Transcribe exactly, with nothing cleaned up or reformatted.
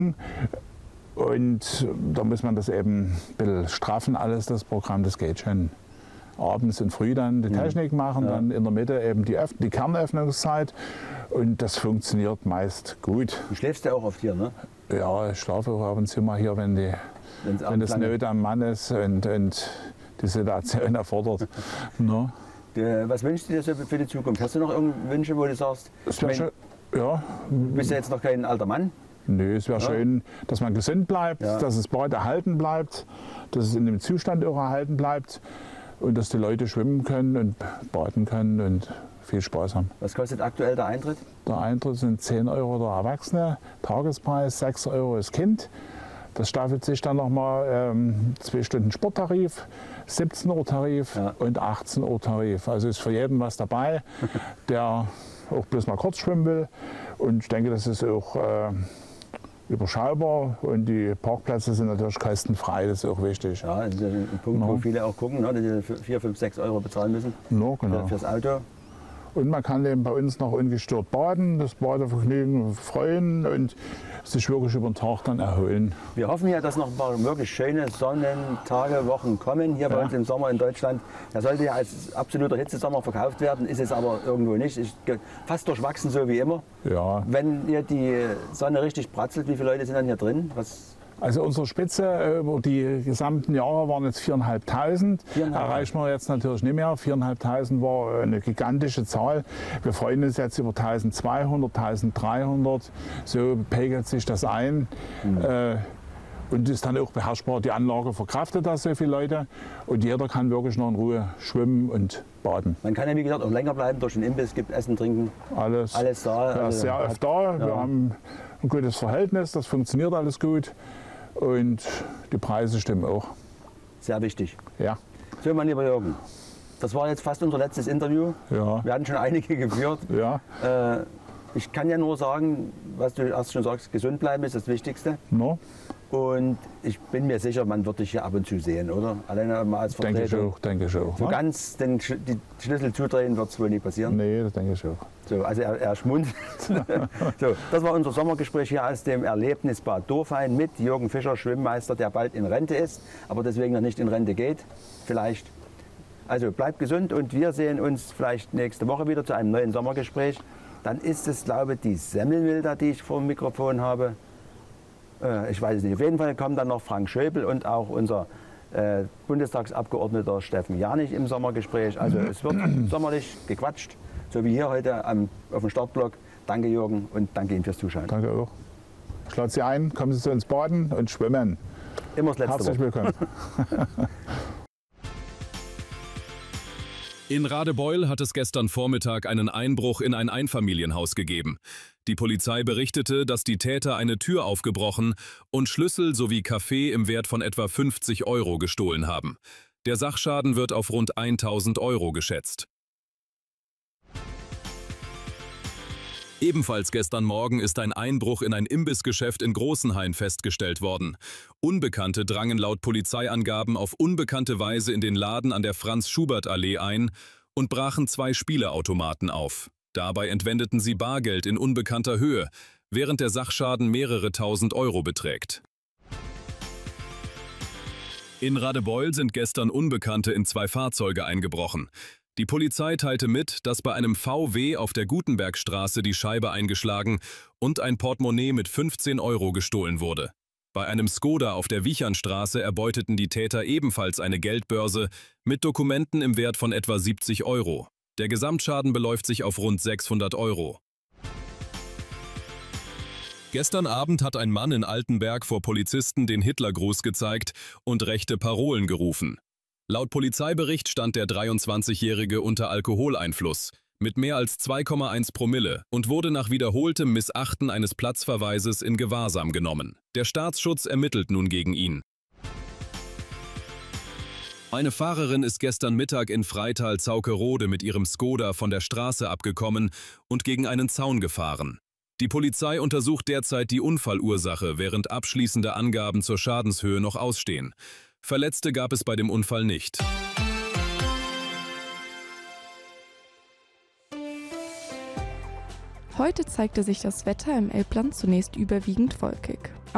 Und da muss man das eben ein bisschen straffen, alles das Programm, das geht schon. Abends und früh dann die Technik machen, ja. Dann in der Mitte eben die, Öff die Kernöffnungszeit und das funktioniert meist gut. Du schläfst ja auch oft hier, ne? Ja, ich schlafe auch ab und zu mal hier, wenn, die, wenn das Not am Mann ist und, und die Situation erfordert. No. Was wünschst du dir so für die Zukunft? Hast du noch irgendwelche Wünsche, wo du sagst, das wär schon, ja. Du bist ja jetzt noch kein alter Mann? Nö, es wäre ja. schön, dass man gesund bleibt, ja. dass das Bad erhalten bleibt, dass es in dem Zustand auch erhalten bleibt. Und dass die Leute schwimmen können und baden können und viel Spaß haben. Was kostet aktuell der Eintritt? Der Eintritt sind zehn Euro der Erwachsene, Tagespreis sechs Euro das Kind. Das staffelt sich dann nochmal ähm, zwei Stunden Sporttarif, siebzehn Uhr Tarif ja. und achtzehn Uhr Tarif. Also ist für jeden was dabei, der auch bloß mal kurz schwimmen will. Und ich denke, das ist auch äh, überschaubar und die Parkplätze sind natürlich kostenfrei, das ist auch wichtig. Ja, das ist ein Punkt, no. wo viele auch gucken, ne, dass sie vier, fünf, sechs Euro bezahlen müssen no, genau. fürs Auto. Und man kann eben bei uns noch ungestört baden, das Badevergnügen freuen und sich wirklich über den Tag dann erholen. Wir hoffen ja, dass noch ein paar wirklich schöne Sonnentage, Wochen kommen hier ja. bei uns im Sommer in Deutschland. Der sollte ja als absoluter Hitzesommer verkauft werden, ist es aber irgendwo nicht. Ist fast durchwachsen, so wie immer. Ja. Wenn hier die Sonne richtig bratzelt, wie viele Leute sind dann hier drin? Was Also unsere Spitze über die gesamten Jahre waren jetzt viertausendfünfhundert. Erreichen wir jetzt natürlich nicht mehr. viertausendfünfhundert war eine gigantische Zahl. Wir freuen uns jetzt über eintausendzweihundert, eintausenddreihundert. So pegelt sich das ein. Mhm. Äh, und ist dann auch beherrschbar. Die Anlage verkraftet das so viele Leute. Und jeder kann wirklich noch in Ruhe schwimmen und baden. Man kann ja wie gesagt auch länger bleiben durch den Imbiss, gibt Essen, Trinken. Alles, alles da. Ja, also, sehr oft da. Ja. Wir haben ein gutes Verhältnis, das funktioniert alles gut. Und die Preise stimmen auch. Sehr wichtig. Ja. So, mein lieber Jürgen, das war jetzt fast unser letztes Interview. Ja. Wir hatten schon einige geführt. Ja. Äh, ich kann ja nur sagen, was du erst schon sagst, gesund bleiben ist das Wichtigste. No. Und ich bin mir sicher, man wird dich hier ab und zu sehen, oder? Alleine mal als Vertreter. Denke ich auch, denke ich auch. So ja? ganz den, die Schlüssel zudrehen wird es wohl nicht passieren. Nee, das denke ich auch. So, also er, er schmunzelt. So, das war unser Sommergespräch hier aus dem Erlebnisbad Dürrhain mit Jürgen Fischer, Schwimmmeister, der bald in Rente ist, aber deswegen noch nicht in Rente geht. Vielleicht. Also bleibt gesund und wir sehen uns vielleicht nächste Woche wieder zu einem neuen Sommergespräch. Dann ist es, glaube ich, die Semmelmilda, die ich vor dem Mikrofon habe. Äh, ich weiß es nicht. Auf jeden Fall kommen dann noch Frank Schöbel und auch unser äh, Bundestagsabgeordneter Steffen Janich im Sommergespräch. Also es wird sommerlich gequatscht. So wie hier heute am, auf dem Startblock. Danke Jürgen und danke Ihnen fürs Zuschauen. Danke auch. Ich lade Sie ein, kommen Sie zu uns baden und schwimmen. Immer das letzte Herzlich willkommen. In Radebeul hat es gestern Vormittag einen Einbruch in ein Einfamilienhaus gegeben. Die Polizei berichtete, dass die Täter eine Tür aufgebrochen und Schlüssel sowie Kaffee im Wert von etwa fünfzig Euro gestohlen haben. Der Sachschaden wird auf rund eintausend Euro geschätzt. Ebenfalls gestern Morgen ist ein Einbruch in ein Imbissgeschäft in Großenhain festgestellt worden. Unbekannte drangen laut Polizeiangaben auf unbekannte Weise in den Laden an der Franz-Schubert-Allee ein und brachen zwei Spieleautomaten auf. Dabei entwendeten sie Bargeld in unbekannter Höhe, während der Sachschaden mehrere tausend Euro beträgt. In Radebeul sind gestern Unbekannte in zwei Fahrzeuge eingebrochen. Die Polizei teilte mit, dass bei einem V W auf der Gutenbergstraße die Scheibe eingeschlagen und ein Portemonnaie mit fünfzehn Euro gestohlen wurde. Bei einem Skoda auf der Wiechernstraße erbeuteten die Täter ebenfalls eine Geldbörse mit Dokumenten im Wert von etwa siebzig Euro. Der Gesamtschaden beläuft sich auf rund sechshundert Euro. Gestern Abend hat ein Mann in Altenberg vor Polizisten den Hitlergruß gezeigt und rechte Parolen gerufen. Laut Polizeibericht stand der dreiundzwanzigjährige unter Alkoholeinfluss mit mehr als zwei Komma eins Promille und wurde nach wiederholtem Missachten eines Platzverweises in Gewahrsam genommen. Der Staatsschutz ermittelt nun gegen ihn. Eine Fahrerin ist gestern Mittag in Freital-Zaukerode mit ihrem Skoda von der Straße abgekommen und gegen einen Zaun gefahren. Die Polizei untersucht derzeit die Unfallursache, während abschließende Angaben zur Schadenshöhe noch ausstehen. Verletzte gab es bei dem Unfall nicht. Heute zeigte sich das Wetter im Elbland zunächst überwiegend wolkig.